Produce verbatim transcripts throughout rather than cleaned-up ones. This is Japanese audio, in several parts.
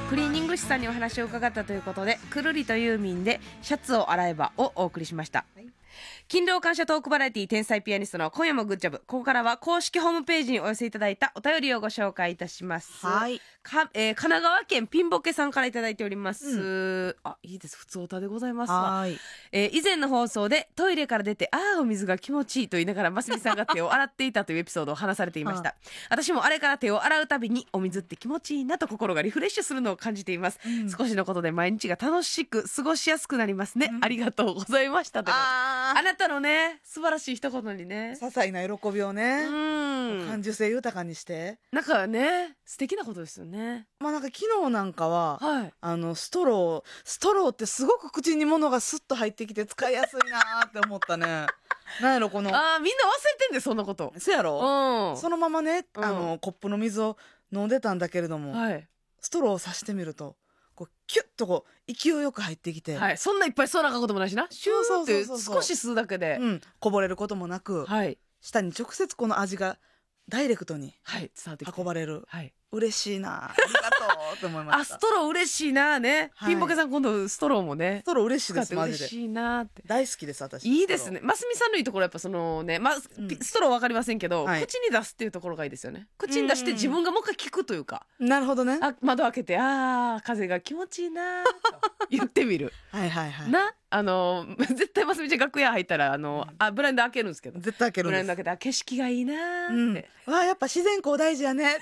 クリーニング師さんにお話を伺ったということで、くるりとユーミンでシャツを洗えばをお送りしました、はい。勤労感謝トークバラエティ天才ピアニストの今夜もグッジョブ。ここからは公式ホームページにお寄せいただいたお便りをご紹介いたします。 はいか、えー、神奈川県ピンボケさんからいただいております、うん、あ、いいです。普通歌でございますわ。はい、えー、以前の放送でトイレから出てあーお水が気持ちいいと言いながらますみさんが手を洗っていたというエピソードを話されていました私もあれから手を洗うたびにお水って気持ちいいなと心がリフレッシュするのを感じています、うん、少しのことで毎日が楽しく過ごしやすくなりますね、うん、ありがとうございましたと。ああなたのね素晴らしい一言にね、 些細な喜びをね、うん、感受性豊かにしてなんかね素敵なことですよね。 まあなんか昨日なんかは、はい、あのストローストローってすごく口に物がスッと入ってきて使いやすいなって思ったねなんやろこのあーみんな忘れてんでそんなことそやろ、うん、そのままねあの、 うん、 コップの水を飲んでたんだけれども、はい、ストローを刺してみるとこうキュッとこう勢いよく入ってきて、 はい、そんないっぱい吸わなあかんこともないしなシューって少し吸うだけで、 うん、こぼれることもなく、はい、下に直接この味がダイレクトに運ばれる、はい、嬉しいなありがとうと思いました。 あストロー嬉しいなね、はい、ピンボケさん今度ストローもねストロー嬉しいですマジで嬉しいなって大好きです私。 いいですね。ますみさんのいいところやっぱそのね、ま、ストローわかりませんけど、はい、口に出すっていうところがいいですよね。口に出して自分がもう一回聞くというか、 なるほどね。 あ窓開けてあー風が気持ちいいなと言ってみるはいはいはいなあの絶対ますみちゃん楽屋入ったらあの、うん、あブラインド開けるんですけど絶対開けるんです。 ブラインド開けてあ景色がいいなって、 うん、わあやっぱ自然光大事やね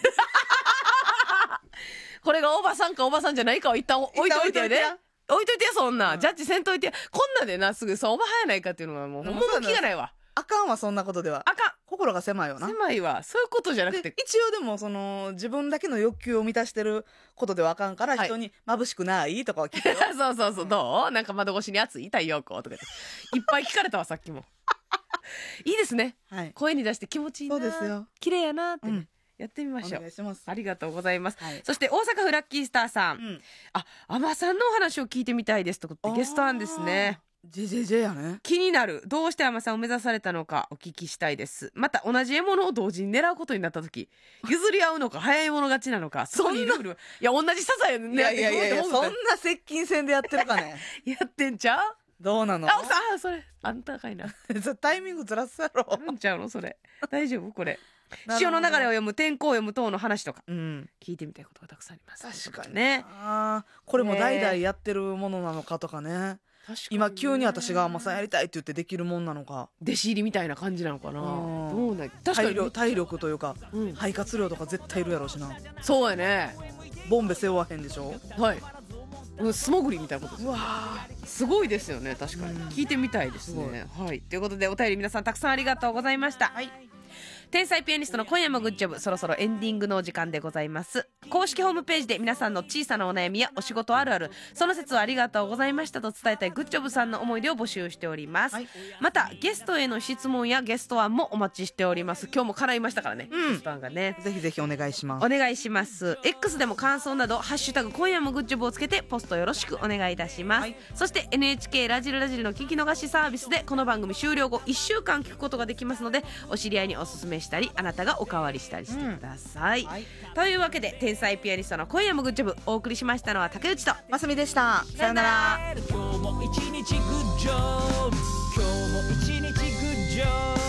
これがおばさんかおばさんじゃないかを一旦置いといてね置いといてやそんな、うん、ジャッジせんといてこんなでなすぐそうおばはやないかっていうのがもうほんまの気がないわ。 あかんわそんなことではあかん心が狭いよな。 狭いわそういうことじゃなくて一応でもその自分だけの欲求を満たしてることではあかんから、はい、人に眩しくないとかは聞くよそうそうそう、うん、どうなんか窓越しに暑い太陽光とかいっぱい聞かれたわさっきもいいですね、はい、声に出して気持ちいいなそうですよ綺麗やなってね、うんやってみましょう。お願いします。ありがとうございます、はい、そして大阪府ラッキースターさん、うん、あ、あまさんのお話を聞いてみたいですとゲスト案ですね。 ジェジェジェやね。 気になるどうしてあまさんを目指されたのかお聞きしたいです。また同じ獲物を同時に狙うことになった時譲り合うのか早い者勝ちなのかそんなルールいや同じサザエ狙っていくいやいやいやそんな接近戦でやってるかねやってんちゃうどうなのあ奥さんそれあんたかいなタイミングずらすやろあるんちゃうのそれ大丈夫これ潮の流れを読む天候を読む等の話とか、うん、聞いてみたいことがたくさんあります。 確かにねあこれも代々やってるものなのかとかね、今急に私があまさんやりたいって言ってできるもんなのか弟子入りみたいな感じなのかな。どうね確かに 体力、体力というか、うん、肺活量とか絶対いるやろうしな。 そうやねボンベ背負わへんでしょ。 はい素潜りみたいなことです。うわすごいですよね確かに、うん、聞いてみたいですね。はいということでお便り皆さんたくさんありがとうございました。はい天才ピアニストの今夜もグッジョブそろそろエンディングのお時間でございます。公式ホームページで皆さんの小さなお悩みやお仕事あるあるその説はありがとうございましたと伝えたいグッジョブさんの思い出を募集しております、はい、またゲストへの質問やゲスト案もお待ちしております。今日も叶いましたからね、うん、ゲスト案がねぜひぜひお願いします。 お願いします。 X でも感想などハッシュタグ今夜もグッジョブをつけてポストよろしくお願いいたします、はい、そして エヌエイチケー ラジルラジルの聞き逃しサービスでこの番組終了後いっしゅうかん聞くことができますのでお知り合いにおすすめしたりあなたがおかわりしたりしてください、うんはい、というわけで天才ピアニストの今夜もグッジョブお送りしましたのは竹内とますみでした。さよなら。 今日も一日グッジョブ今日も一日グッジョブ